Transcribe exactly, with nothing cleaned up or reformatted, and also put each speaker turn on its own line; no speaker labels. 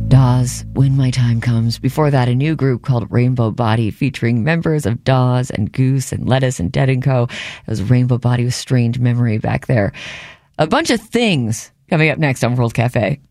Dawes, When My Time Comes. Before that, a new group called Rainbow Body featuring members of Dawes and Goose and Lettuce and Dead and Co. It was Rainbow Body with Strange Memory back there. A bunch of things coming up next on World Cafe.